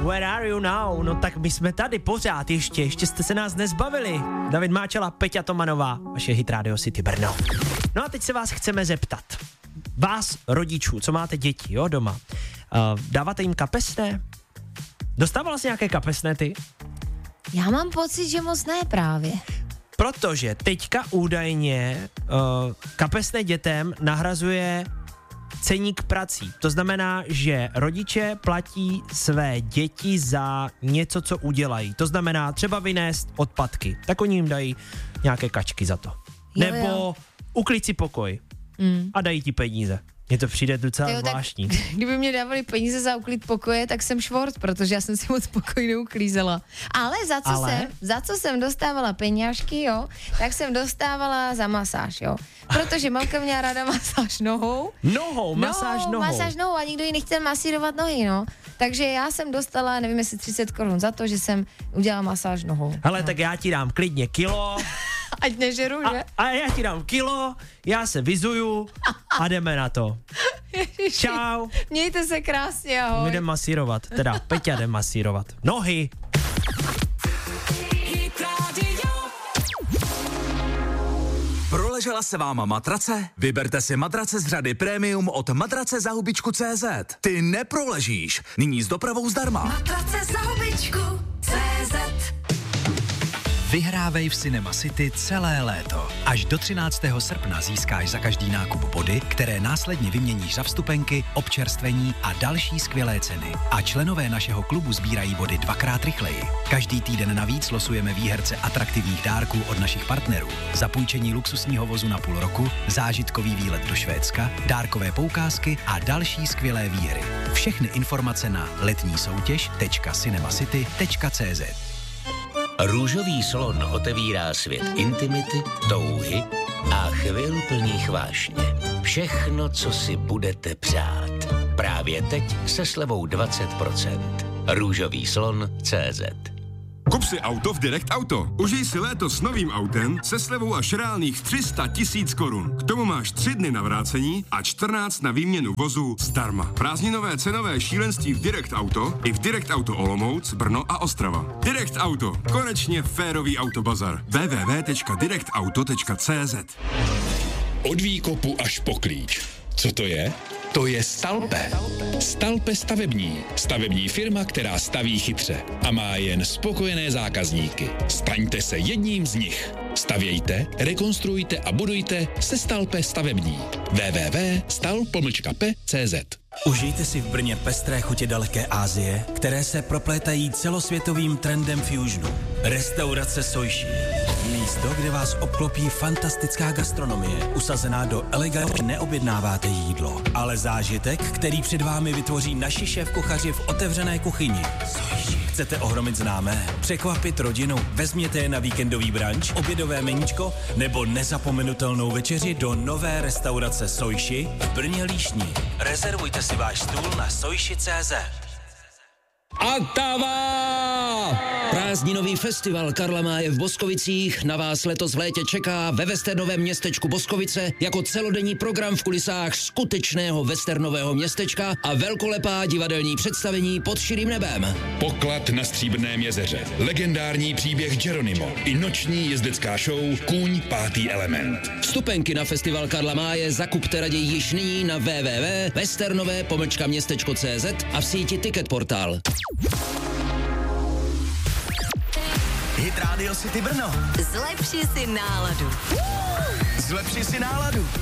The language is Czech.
Where are you now? No tak my jsme tady pořád, ještě jste se nás nezbavili. David Máčela, Peťa Tomanová, vaše Hit Radio City Brno. No a teď se vás chceme zeptat. Vás, rodičů, co máte děti, jo, doma, dáváte jim kapesné? Dostávala jsi nějaké kapesné ty? Já mám pocit, že moc ne právě. Protože teďka údajně kapesné dětem nahrazuje ceník prací. To znamená, že rodiče platí své děti za něco, co udělají. To znamená třeba vynést odpadky. Tak oni jim dají nějaké kačky za to. Nebo uklid si pokoj. A dají ti peníze. Mně to přijde docela zvláštní. Kdyby mě dávali peníze za uklid pokoje, tak jsem švort, protože já jsem si moc pokoj neuklízela. Ale za co jsem dostávala peňažky, jo, tak jsem dostávala za masáž, jo. Protože mamka měla ráda masáž nohou. Masáž nohou a nikdo jí nechtěl masírovat nohy, no. Takže já jsem dostala, nevím jestli 30 korun za to, že jsem udělala masáž nohou. Hele, tak já ti dám klidně kilo. Ať nežeru, že? A já ti dám kilo, já se vyzuju a jdeme na to. Ježiši, čau. Mějte se krásně, ahoj. My jdem masírovat, teda Peťa jde masírovat. Nohy. Proležela se váma matrace? Vyberte si matrace z řady Premium od matracezahubičku.cz. Ty neproležíš. Nyní s dopravou zdarma. Matracezahubičku.cz. Vyhrávej v Cinema City celé léto. Až do 13. srpna získáš za každý nákup body, které následně vyměníš za vstupenky, občerstvení a další skvělé ceny. A členové našeho klubu sbírají body 2x rychleji. Každý týden navíc losujeme výherce atraktivních dárků od našich partnerů. Zapůjčení luxusního vozu na půl roku, zážitkový výlet do Švédska, dárkové poukázky a další skvělé výhry. Všechny informace na letnísoutěž.cinemacity.cz. Růžový slon otevírá svět intimity, touhy a chvil plných vášně. Všechno, co si budete přát. Právě teď se slevou 20%. Růžový slon.cz. Kup si auto v Direct Auto. Užij si léto s novým autem se slevou až reálných 300 000 korun. K tomu máš 3 dny na vrácení a 14 na výměnu vozu zdarma. Prázdninové cenové šílenství v Direct Auto i v Direct Auto Olomouc, Brno a Ostrava. Direct Auto. Konečně férový autobazar. www.directauto.cz. Od výkopu až po klíč. Co to je? To je Stalpe. Stalpe stavební. Stavební firma, která staví chytře a má jen spokojené zákazníky. Staňte se jedním z nich. Stavějte, rekonstruujte a budujte se Stalpe stavební. www.stal-p.cz. Užijte si v Brně pestré chutě daleké Asie, které se proplétají celosvětovým trendem fusionu. Restaurace Sojši. Místo, kde vás obklopí fantastická gastronomie, usazená do elegantní. Neobjednáváte jídlo, ale zážitek, který před vámi vytvoří naši šéfkuchaři v otevřené kuchyni. Sojši. Chcete ohromit známé, překvapit rodinu, vezměte je na víkendový brunch, obědové meníčko nebo nezapomenutelnou večeři do nové restaurace Sojši v Brně Líšni. Rezervujte si váš stůl na sojši.cz. Atava! Prázdninový festival Karla Máje v Boskovicích na vás letos v létě čeká ve westernovém městečku Boskovice jako celodenní program v kulisách skutečného westernového městečka a velkolepá divadelní představení pod širým nebem. Poklad na Stříbrném jezeře, legendární příběh Geronimo i noční jezdecká show Kůň 5. element. Vstupenky na festival Karla Máje zakupte raději již nyní na www.westernové-městečko.cz a v síti Ticketportal. Hit Radio City Brno. Zlepši si náladu. Zlepši si náladu.